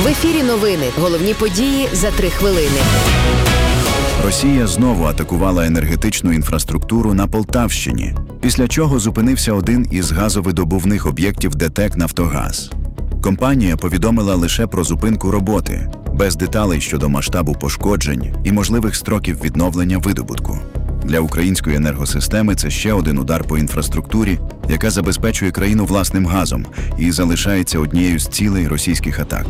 В ефірі новини. Головні події за 3 хвилини. Росія знову атакувала енергетичну інфраструктуру на Полтавщині, після чого зупинився один із газовидобувних об'єктів ДТЕК «Нафтогаз». Компанія повідомила лише про зупинку роботи, без деталей щодо масштабу пошкоджень і можливих строків відновлення видобутку. Для української енергосистеми це ще один удар по інфраструктурі, яка забезпечує країну власним газом і залишається однією з цілей російських атак.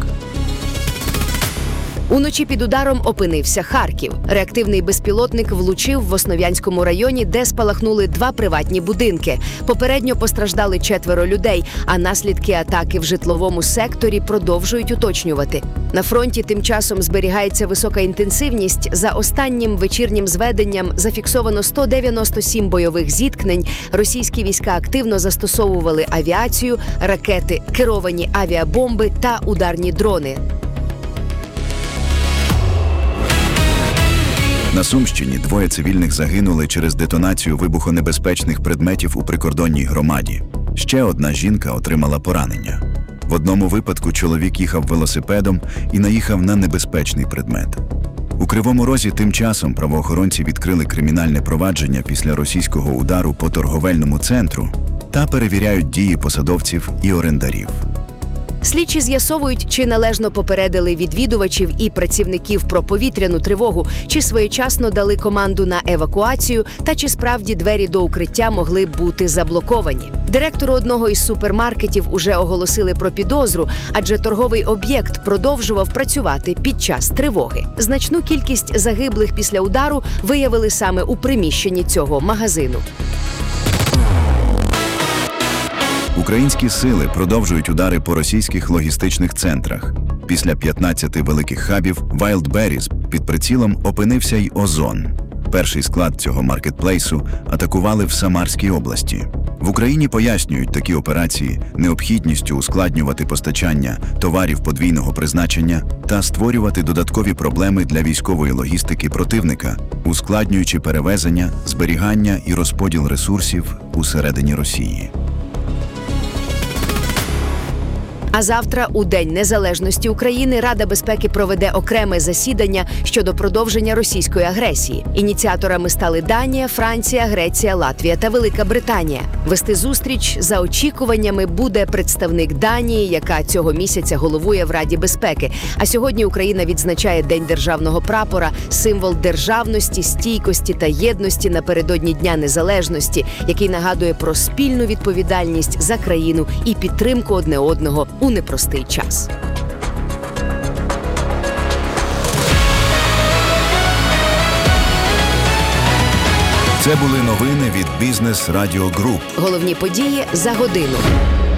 Уночі під ударом опинився Харків. Реактивний безпілотник влучив в Основ'янському районі, де спалахнули 2 приватні будинки. Попередньо постраждали 4 людей, а наслідки атаки в житловому секторі продовжують уточнювати. На фронті тим часом зберігається висока інтенсивність. За останнім вечірнім зведенням зафіксовано 197 бойових зіткнень. Російські війська активно застосовували авіацію, ракети, керовані авіабомби та ударні дрони. На Сумщині 2 цивільних загинули через детонацію вибухонебезпечних предметів у прикордонній громаді. Ще одна жінка отримала поранення. В одному випадку чоловік їхав велосипедом і наїхав на небезпечний предмет. У Кривому Розі тим часом правоохоронці відкрили кримінальне провадження після російського удару по торговельному центру та перевіряють дії посадовців і орендарів. Слідчі з'ясовують, чи належно попередили відвідувачів і працівників про повітряну тривогу, чи своєчасно дали команду на евакуацію, та чи справді двері до укриття могли б бути заблоковані. Директору одного із супермаркетів уже оголосили про підозру, адже торговий об'єкт продовжував працювати під час тривоги. Значну кількість загиблих після удару виявили саме у приміщенні цього магазину. Українські сили продовжують удари по російських логістичних центрах. Після 15 великих хабів Wildberries під прицілом опинився й Озон. Перший склад цього маркетплейсу атакували в Самарській області. В Україні пояснюють такі операції необхідністю ускладнювати постачання товарів подвійного призначення та створювати додаткові проблеми для військової логістики противника, ускладнюючи перевезення, зберігання і розподіл ресурсів усередині Росії. А завтра, у День Незалежності України, Рада безпеки проведе окреме засідання щодо продовження російської агресії. Ініціаторами стали Данія, Франція, Греція, Латвія та Велика Британія. Вести зустріч за очікуваннями буде представник Данії, яка цього місяця головує в Раді безпеки. А сьогодні Україна відзначає День державного прапора, символ державності, стійкості та єдності напередодні Дня Незалежності, який нагадує про спільну відповідальність за країну і підтримку одне одного у непростий час. Це були новини від Бізнес Радіо Груп. Головні події за годину.